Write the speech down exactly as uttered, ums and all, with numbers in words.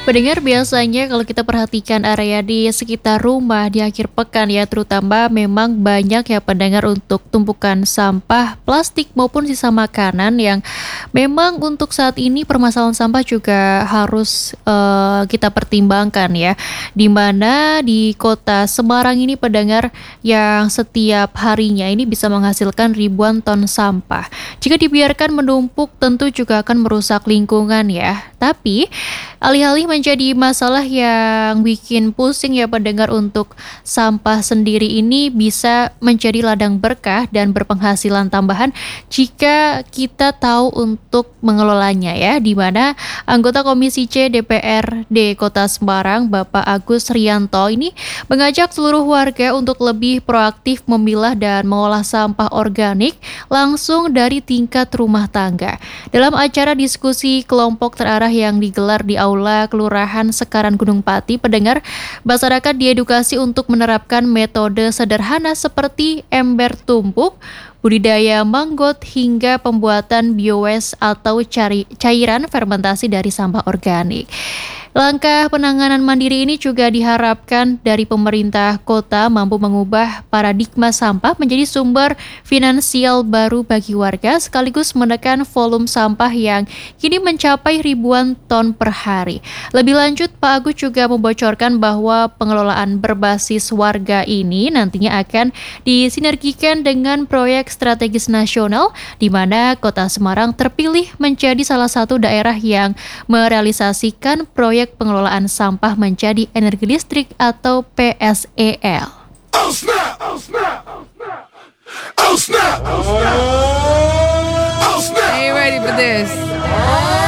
Pendengar, biasanya kalau kita perhatikan area di sekitar rumah di akhir pekan ya, terutama memang banyak ya pendengar untuk tumpukan sampah plastik maupun sisa makanan yang memang untuk saat ini permasalahan sampah juga harus eh, kita pertimbangkan ya. Di mana di kota Semarang ini pendengar yang setiap harinya ini bisa menghasilkan ribuan ton sampah. Jika dibiarkan menumpuk tentu juga akan merusak lingkungan ya. Tapi alih-alih menjadi masalah yang bikin pusing ya pendengar, untuk sampah sendiri ini bisa menjadi ladang berkah dan berpenghasilan tambahan jika kita tahu untuk mengelolanya ya, di mana anggota Komisi C D P R D Kota Semarang Bapak Agus Rianto ini mengajak seluruh warga untuk lebih proaktif memilah dan mengolah sampah organik langsung dari tingkat rumah tangga. Dalam acara diskusi kelompok terarah yang digelar di Aula Kelurahan Sekaran Gunung Pati, pendengar, masyarakat diedukasi untuk menerapkan metode sederhana seperti ember tumpuk, budidaya manggot, hingga pembuatan biowaste atau cari, cairan fermentasi dari sampah organik. Langkah penanganan mandiri ini juga diharapkan dari pemerintah kota mampu mengubah paradigma sampah menjadi sumber finansial baru bagi warga, sekaligus menekan volume sampah yang kini mencapai ribuan ton per hari. Lebih lanjut, Pak Agus juga membocorkan bahwa pengelolaan berbasis warga ini nantinya akan disinergikan dengan proyek strategis nasional, di mana Kota Semarang terpilih menjadi salah satu daerah yang merealisasikan proyek pengelolaan sampah menjadi energi listrik atau P S E L. Oh snap! Oh snap! Oh snap! Oh snap! Oh snap! Oh snap! Are you ready for this?